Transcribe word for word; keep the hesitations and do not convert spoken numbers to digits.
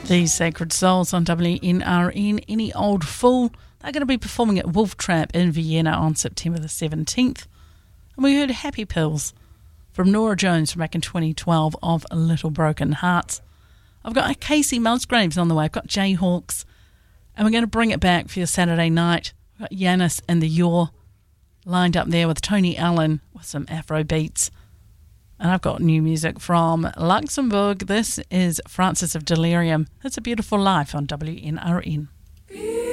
These Sacred Souls on W N R N. Any Old Fool. They're going to be performing at Wolf Trap in Vienna on September the seventeenth. And we heard Happy Pills from Nora Jones from back in twenty twelve of Little Broken Hearts. I've got Casey Musgraves on the way. I've got Jayhawks. And we're going to bring it back for your Saturday night. We've got Yanis and the Yor lined up there with Tony Allen with some Afro beats. And I've got new music from Luxembourg. This is Francis of Delirium. It's a Beautiful Life on W N R N.